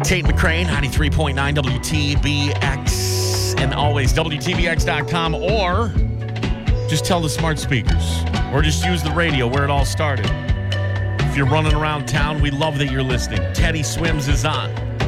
Tate McCrae, 93.9 WTBX, and always WTBX.com, or just tell the smart speakers, or just use the radio where it all started. If you're running around town, we love that you're listening. Teddy Swims is on.